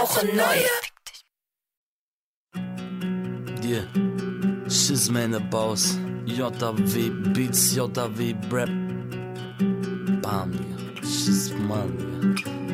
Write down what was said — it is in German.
Woche neu. Yeah, Shizman the Boss, JW Beats, JW Rap. Bam, Shizman,